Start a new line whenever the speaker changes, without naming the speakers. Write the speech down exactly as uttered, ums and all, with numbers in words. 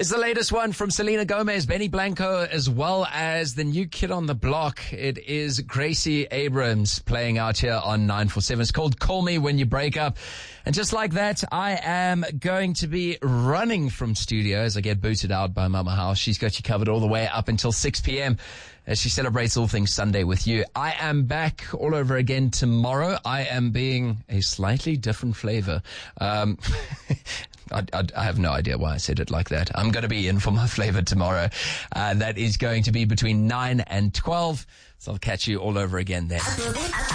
It's the latest one from Selena Gomez, Benny Blanco, as well as the new kid on the block. It is Gracie Abrams playing out here on nine four seven. It's called Call Me When You Break Up. And just like that, I am going to be running from studio as I get booted out by Mama House. She's got you covered all the way up until six p.m. as she celebrates all things Sunday with you. I am back all over again tomorrow. I am being a slightly different flavor. Um, I, I, I have no idea why I said it like that. I'm going to be in for my flavor tomorrow. Uh, that is going to be between nine and twelve. So I'll catch you all over again then.